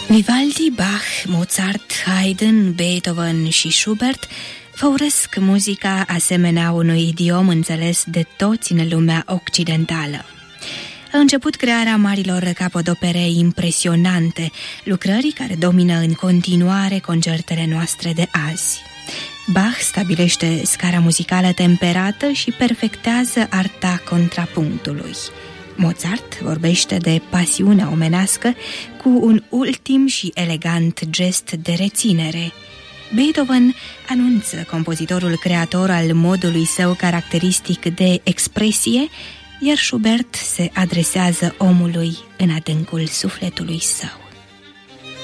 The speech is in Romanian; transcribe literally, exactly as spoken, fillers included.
Vivaldi, Bach, Mozart, Haydn, Beethoven și Schubert făuresc muzica asemenea unui idiom înțeles de toți în lumea occidentală. A început crearea marilor capodopere impresionante, lucrări care domină în continuare concertele noastre de azi. Bach stabilește scara muzicală temperată și perfectează arta contrapunctului. Mozart vorbește de pasiunea omenească cu un ultim și elegant gest de reținere. Beethoven anunță compozitorul creator al modului său caracteristic de expresie, iar Schubert se adresează omului în adâncul sufletului său.